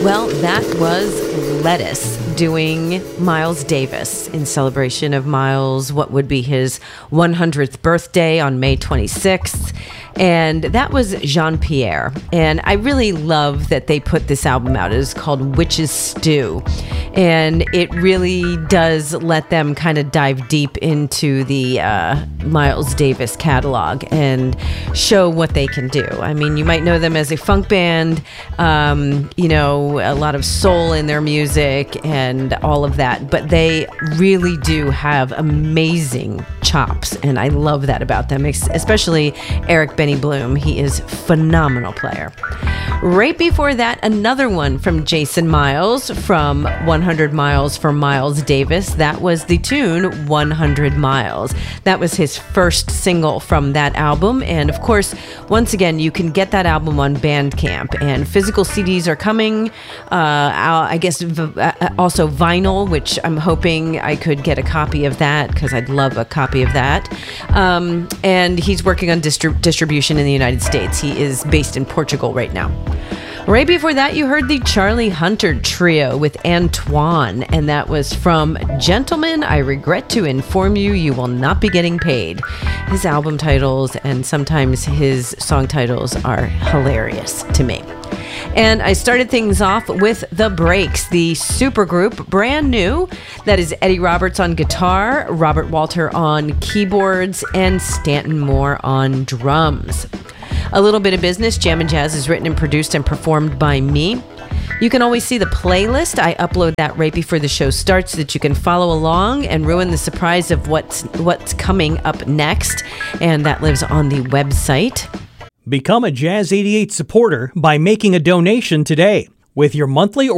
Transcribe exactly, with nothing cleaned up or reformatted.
Well, that was Lettuce doing Miles Davis in celebration of Miles, what would be his one hundredth birthday on May twenty-sixth. And that was Jean-Pierre. And I really love that they put this album out. It's called Witch's Stew. And it really does let them kind of dive deep into the uh, Miles Davis catalog and show what they can do. I mean, you might know them as a funk band, um, you know, a lot of soul in their music and all of that. But they really do have amazing chops. And I love that about them, especially Eric Benny Bloom. He is a phenomenal player. Right before that, another one from Jason Miles from one hundred miles for Miles Davis. That was the tune one hundred miles. That was his first single from that album. And of course, once again, you can get that album on Bandcamp. And physical C Ds are coming. Uh, I guess also vinyl, which I'm hoping I could get a copy of that because I'd love a copy of that. Um, and he's working on distri- distribution in the United States. He is based in Portugal right now. Right before that, you heard the Charlie Hunter Trio with Antoine, and that was from Gentlemen, I Regret to Inform You, You Will Not Be Getting Paid. His album titles and sometimes his song titles are hilarious to me. And I started things off with The Breaks, the supergroup, brand new. That is Eddie Roberts on guitar, Robert Walter on keyboards, and Stanton Moore on drums. A Little Bit of Business, Jam and Jazz, is written and produced and performed by me. You can always see the playlist. I upload that right before the show starts so that you can follow along and ruin the surprise of what's what's coming up next. And that lives on the website. Become a Jazz eighty-eight supporter by making a donation today. With your monthly